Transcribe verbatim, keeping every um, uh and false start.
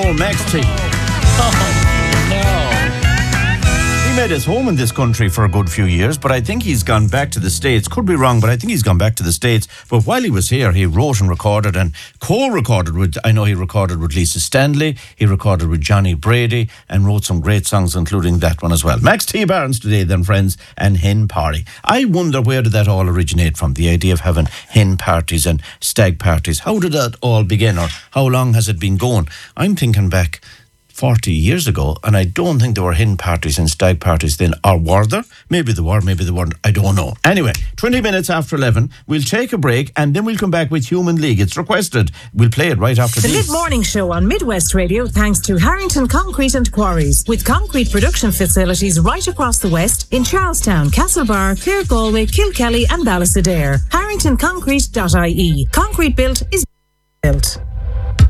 no, Max T. Oh, no. He made his home in this country for a good few years, but I think he's gone back to the States. Could be wrong, but I think he's gone back to the States. But while he was here, he wrote and recorded and co-recorded with, I know he recorded with Lisa Stanley, he recorded with Johnny Brady, and wrote some great songs, including that one as well. Max T. Barnes today, then, friends, and hen party. I wonder, where did that all originate from? The idea of having hen parties and stag parties. How did that all begin, or how long has it been going? I'm thinking back forty years ago, and I don't think there were hen parties and stag parties then, or were there? Maybe there were, maybe there weren't, I don't know. Anyway, twenty minutes after eleven, we'll take a break, and then we'll come back with Human League. It's requested. We'll play it right after the this. The mid-morning show on Midwest Radio, thanks to Harrington Concrete and Quarries, with concrete production facilities right across the West, in Charlestown, Castlebar, Clare, Galway, Kilkelly and Ballysadare. harrington concrete dot I E. Concrete built is built.